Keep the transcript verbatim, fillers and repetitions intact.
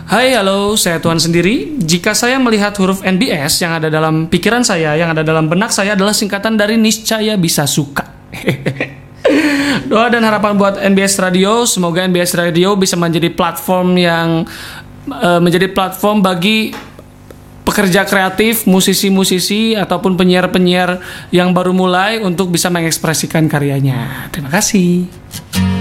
Hai, halo, saya Tuhan sendiri. Jika saya melihat huruf N B S yang ada dalam pikiran saya, yang ada dalam benak saya adalah singkatan dari niscaya bisa suka. Doa dan harapan buat N B S Radio, semoga N B S Radio bisa menjadi platform yang uh, menjadi platform bagi pekerja kreatif, musisi-musisi ataupun penyiar-penyiar yang baru mulai untuk bisa mengekspresikan karyanya. Terima kasih.